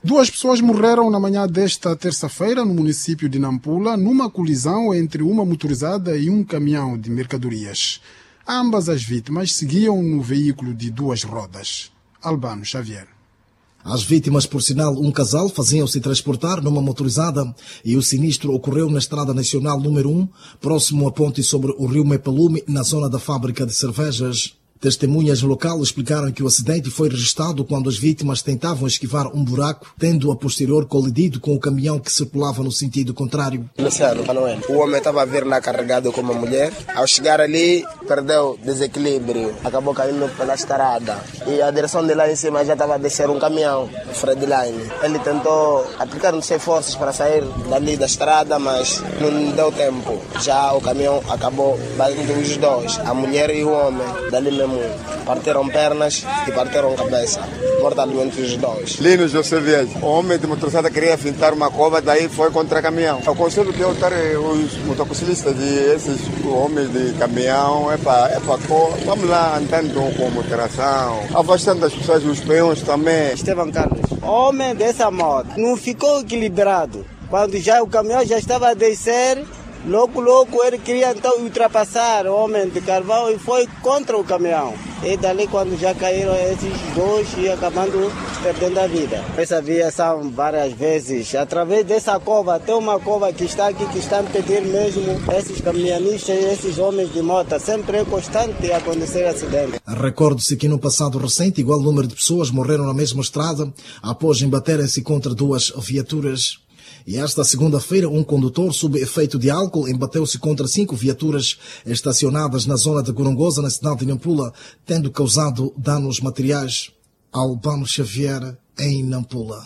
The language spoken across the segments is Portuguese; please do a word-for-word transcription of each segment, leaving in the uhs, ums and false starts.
Duas pessoas morreram na manhã desta terça-feira no município de Nampula, numa colisão entre uma motorizada e um caminhão de mercadorias. Ambas as vítimas seguiam no veículo de duas rodas. Albano Xavier. As vítimas, por sinal, um casal, faziam-se transportar numa motorizada e o sinistro ocorreu na Estrada Nacional número um, próximo à ponte sobre o rio Mepalume, na zona da fábrica de cervejas. Testemunhas local explicaram que o acidente foi registrado quando as vítimas tentavam esquivar um buraco, tendo a posterior colidido com o caminhão que circulava no sentido contrário. Luciano Manuel. O homem estava a vir lá carregado com uma mulher. Ao chegar ali, perdeu desequilíbrio, acabou caindo pela estrada. E a direção de lá em cima já estava a descer um caminhão, o Fredline. Ele tentou aplicar não sei forças para sair dali da estrada, mas não deu tempo. Já o caminhão acabou batendo os dois, a mulher e o homem, dali mesmo. Partiram pernas e partiram cabeça, mortalmente os dois. Lino José Vieira, o homem de motorizada queria fintar uma cova, daí foi contra caminhão. O conselho que eu estar os motociclistas e esses homens de caminhão, é para é para vamos lá andando com moderação, afastando as pessoas, os peões também. Esteban Carlos, homem dessa moto, não ficou equilibrado. Quando já o caminhão já estava a descer, Logo, logo, ele queria então ultrapassar o homem de carvão e foi contra o caminhão. E dali, quando já caíram esses dois, e acabando perdendo a vida. Essa via são várias vezes. Através dessa cova, tem uma cova que está aqui, que está a impedir mesmo esses caminhonistas e esses homens de moto. Sempre é constante acontecer acidente. Recorde-se que no passado recente, igual número de pessoas morreram na mesma estrada após embaterem-se contra duas viaturas. E esta segunda-feira, um condutor sob efeito de álcool embateu-se contra cinco viaturas estacionadas na zona de Gorongosa, na cidade de Nampula, tendo causado danos materiais. Albano Xavier, em Nampula.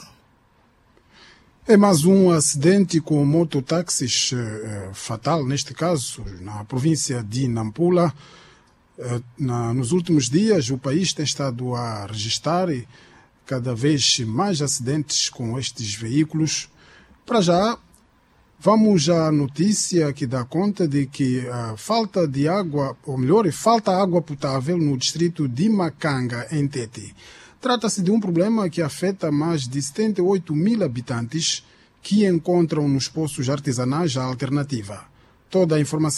É mais um acidente com mototáxis eh, fatal, neste caso, na província de Nampula. Eh, na, nos últimos dias, o país tem estado a registrar cada vez mais acidentes com estes veículos. Para já, vamos à notícia que dá conta de que a falta de água, ou melhor, falta água potável no distrito de Macanga, em Tete. Trata-se de um problema que afeta mais de setenta e oito mil habitantes que encontram nos poços artesanais a alternativa. Toda a informação